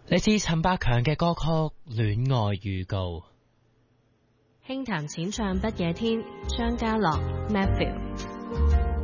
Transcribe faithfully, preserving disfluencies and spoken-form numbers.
嚟自陳百強嘅歌曲《戀愛預告》。 輕談淺唱不夜天，張家樂 Matthew。